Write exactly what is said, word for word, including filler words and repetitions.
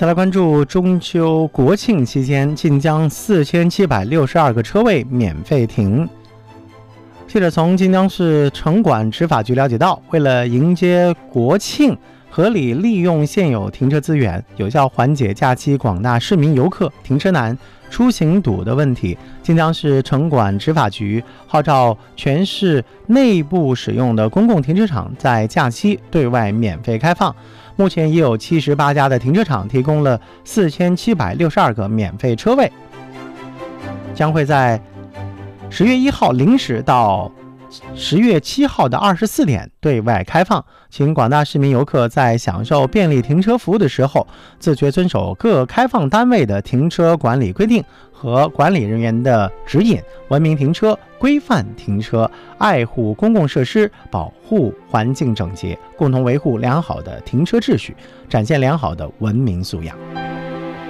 再来关注中秋国庆期间，晋江四千七百六十二个车位免费停。记者从晋江市城管执法局了解到，为了迎接国庆，合理利用现有停车资源，有效缓解假期广大市民游客停车难、出行堵的问题，晋江市城管执法局号召全市内部使用的公共停车场在假期对外免费开放。目前已有七十八家的停车场提供了四千七百六十二个免费车位，将会在十月一号零时到十月七号的二十四点对外开放，请广大市民游客在享受便利停车服务的时候，自觉遵守各开放单位的停车管理规定和管理人员的指引，文明停车、规范停车，爱护公共设施，保护环境整洁，共同维护良好的停车秩序，展现良好的文明素养。